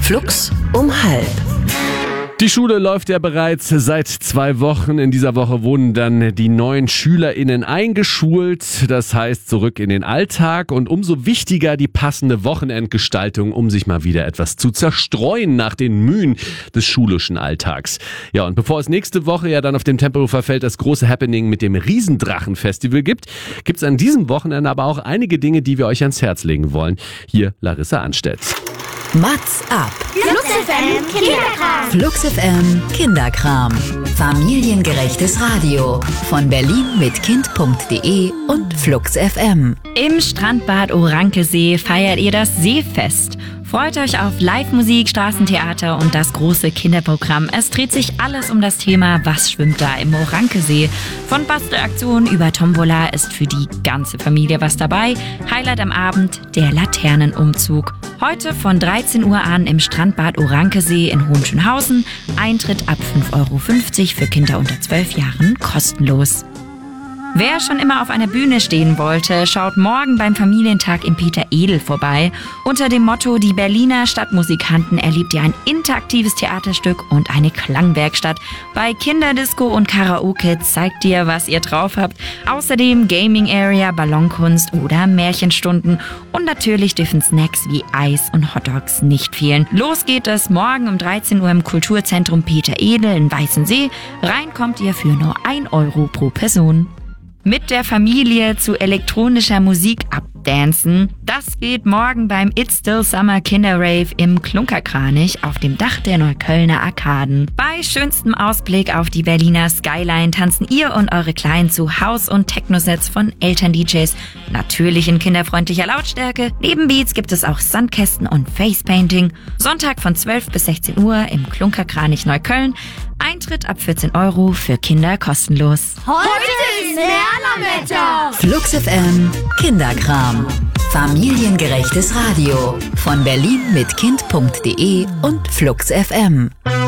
Flux um 12:30. Die Schule läuft ja bereits seit 2 Wochen. In dieser Woche wurden dann die neuen SchülerInnen eingeschult. Das heißt, zurück in den Alltag und umso wichtiger die passende Wochenendgestaltung, um sich mal wieder etwas zu zerstreuen nach den Mühen des schulischen Alltags. Ja, und bevor es nächste Woche ja dann auf dem Tempelhofer Feld das große Happening mit dem Riesendrachen-Festival gibt's an diesem Wochenende aber auch einige Dinge, die wir euch ans Herz legen wollen. Hier Larissa Anstedt. Mats ab. Flux FM Kinderkram. Flux FM Kinderkram. Familiengerechtes Radio. Von Berlin mit Kind.de und Flux FM. Im Strandbad Orankesee feiert ihr das Seefest. Freut euch auf Live-Musik, Straßentheater und das große Kinderprogramm. Es dreht sich alles um das Thema, was schwimmt da im Orankesee. Von Bastelaktionen über Tombola ist für die ganze Familie was dabei. Highlight am Abend, der Laternenumzug. Heute von 13 Uhr an im Strandbad Orankesee in Hohenschönhausen. Eintritt ab 5,50 € für Kinder unter 12 Jahren kostenlos. Wer schon immer auf einer Bühne stehen wollte, schaut morgen beim Familientag im Peter Edel vorbei. Unter dem Motto Die Berliner Stadtmusikanten erlebt ihr ein interaktives Theaterstück und eine Klangwerkstatt. Bei Kinderdisco und Karaoke zeigt ihr, was ihr drauf habt. Außerdem Gaming Area, Ballonkunst oder Märchenstunden. Und natürlich dürfen Snacks wie Eis und Hotdogs nicht fehlen. Los geht es morgen um 13 Uhr im Kulturzentrum Peter Edel in Weißensee. Rein kommt ihr für nur 1 € pro Person. Mit der Familie zu elektronischer Musik abdancen. Das geht morgen beim It's Still Summer Kinderrave im Klunkerkranich auf dem Dach der Neuköllner Arkaden. Bei schönstem Ausblick auf die Berliner Skyline tanzen ihr und eure Kleinen zu House- und Techno-Sets von Eltern-DJs. Natürlich in kinderfreundlicher Lautstärke. Neben Beats gibt es auch Sandkästen und Facepainting. Sonntag von 12 bis 16 Uhr im Klunkerkranich Neukölln. Eintritt ab 14 € für Kinder kostenlos. Heute ist Lernerwetter. Flux FM Kinderkram. Familiengerechtes Radio. Von Berlin mit Kind.de und Flux FM.